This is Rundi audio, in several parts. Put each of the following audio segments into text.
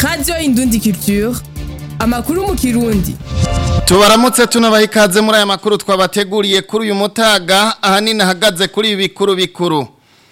Radio Indundi Culture, amakuru mu Kirundi. Tubaramutse tunabaha ikaze muri aya makuru twabateguriye kuri uyu mutaga ahanini ahagaze kuri ibi bikuru.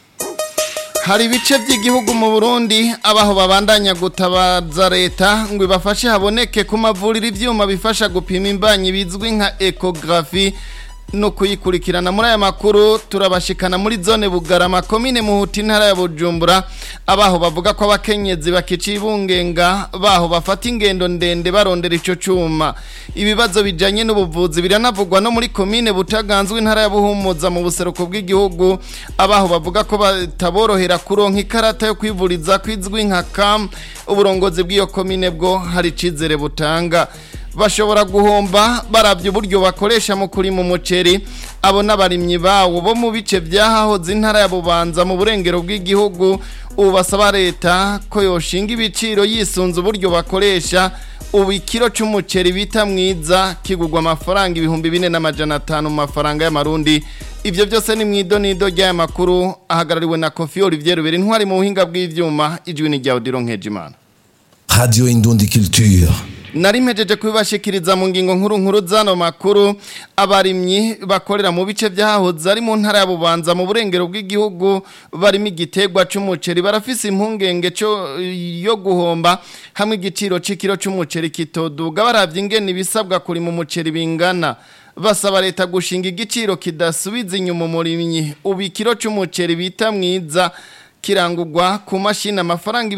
Hari ibice by'igihugu mu Burundi abaho babandanya gutabaza leta ngo ibafashe haboneke ku mavuriro ivyuma bifasha gupima imbanyi bizwi nka ecography no kuyikurikirana muri aya makuru turabashikana muri zone Bugarama komine Muhuta intara ya Bujumbura abaho bavuga ko abakenyezi bakicibungenga baho bafata ingendo ndende barondera ico cuma ibibazo bijanye n'ubuvuzi biranavugwa no muri komine Butaganzwe intara ya Buhumuza mu buseruko bw'igihugu abaho bavuga ko bataborohera kuronka ikarata yo kwivuriza kwizwi nka CAM uburongozi bw'iyo komine bwo hari cizere butanga bashobora guhomba baravye uburyo bakoresha mu kurima umuceri abo n'abarimyi bawo bo mu bice vyahahoze intara ya Bubanza mu burengero bw'igihugu ubasaba leta ko yoshinga ibiciro yisunze uburyo bakoresha ubu ikiro c'umuceri bita mwiza kigugwa amafaranga 4,500 mu mafaranga y'amarundi ivyo byose ni mwidonido ry'aya makuru ahagarariwe na Kofi Olivier Ruberi ntwari mu buhinga bw'ivyuma ijwi ni rya Odilo Nkejimana. Radio Indundi Culture. Nari mpejeje kubibashikiriza mu ngingo nkuru zano makuru abarimyi bakorera mu bice vyahahoze ari mu ntara ya Bubanza mu burengero bw'igihugu barimo igitegwa c'umuceri barafise impungenge yo guhomba hamwe igiciro c'ikiro c'umuceri kitoduga baravye ingene ibisabwa kuri mu muceri bingana basaba leta gushinga igiciro kidasubiza inyuma umurimyi ubikiro c'umuceri bita mwiza kirangurwa ku mashini amafaranga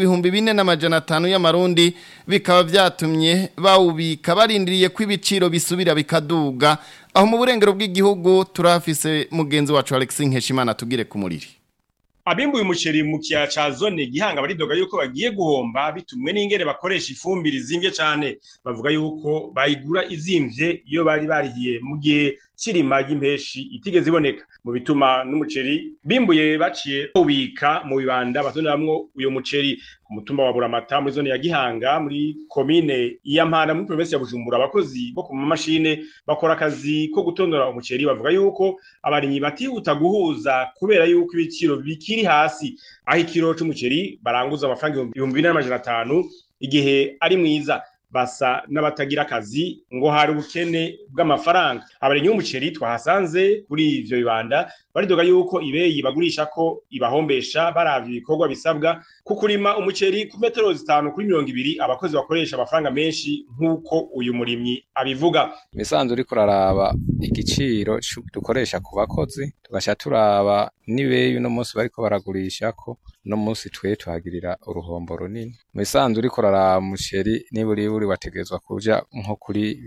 4,500 y'amarundi bikaba vyatumye bawubika barindiriye ko ibiciro bisubira bikaduga aho mu burengero bw'igihugu turafise mugenzi wacu Alexis Nkeshimana tugire ku muriri. Abimbuye umuceri mu kiya ca zone Gihanga baridoga yuko bagiye guhomba bitumwe n'ingere bakoresha ifumbire izimvye cane bavuga yuko bayigura izimvye iyo bari barihiye mu gihe kirima y'impeshi itigeze iboneka mu bituma n'umuceri bimbuye baciye ubika mu bibanda bazoneramwo uyo muceri ku mutumba wa Buramata muri zone ya Gihanga muri komine ya Mpanda muri province ya Bujumbura abakozi bo ku mashine bakora akazi ko gutondora umuceri bavuga yuko abarimyi batihuta guhuza kubera yuko ibiciro bikiri hasi aho ikiro c'umuceri baranguza amafaranga 4,500 igihe ari mwiza basa n'abatagira akazi ngo hari ubukene bw'amafaranga abarimyi b'umuceri twahasanze kuri ivyo bibanda baridoga yuko ibeyi bagurisha ko ibahombesha baravye ibikorwa bisabwa kukurima umuceri ku metero 5 kuri 200 abakozi bakoresha amafaranga menshi nk'uko uyu murimyi abivuga imisanzu uri kuraraba igiciro dukoresha ku bakozi tugasha turaba nibeyi no munsi bariko baragurisha ko no munsi twe tuhagirira uruhombo runini imisanzu uri kuraraba umuceri niburi wategezwa kuja nko kuri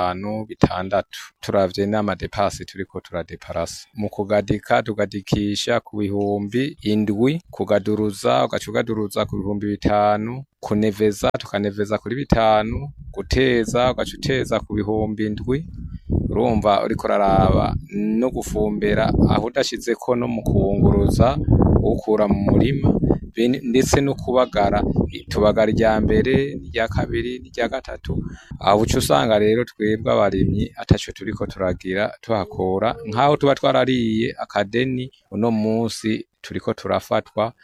5-6 turavye n'amadepasi turiko turadeparasa mu kugadika tugadikisha ku bihumbi 7 kugaduruza ugacugaduruza ku bihumbi 5 kuneveza tukaneveza kuri 5 guteza ugacuteza ku bihumbi 7 urumva uriko raraba no gufumbera aho udashizeko no mu kuwunguruza ukura mu murima ndetse no kubagara tubagara rya mbere rya kabiri rya gatatu aho ucu usanga rero twebwe abarimyi ataco turiko turagira tuhakora nkaho tuba twarariye akadeni uno munsi turiko turafatwa